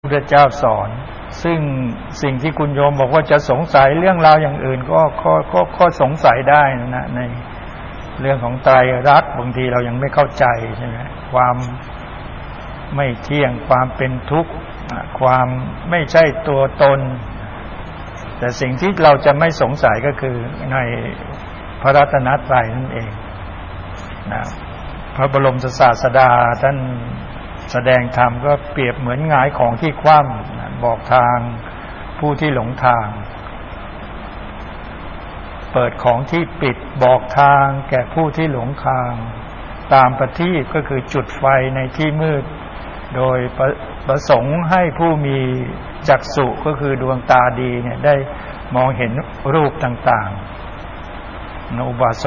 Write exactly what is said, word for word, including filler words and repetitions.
พุทธเจ้าสอนซึ่งสิ่งที่คุณโยมบอกว่าจะสงสัยเรื่องราวอย่างอื่นก็ก็ก็ก็สงสัยได้นะในเรื่องของไตรลักษณ์บางทีเรายังไม่เข้าใจใช่ไหมความไม่เที่ยงความเป็นทุกข์ความไม่ใช่ตัวตนแต่สิ่งที่เราจะไม่สงสัยก็คือในพระรัตนตรัยนั่นเองนะพระบรมศาสดาท่านแสดงธรรมก็เปรียบเหมือนหงายของที่คว่ำบอกทางผู้ที่หลงทางเปิดของที่ปิดบอกทางแก่ผู้ที่หลงทางตามประทีปก็คือจุดไฟในที่มืดโดยประสงค์ให้ผู้มีจักษุก็คือดวงตาดีเนี่ยได้มองเห็นรูปต่างๆอุบาส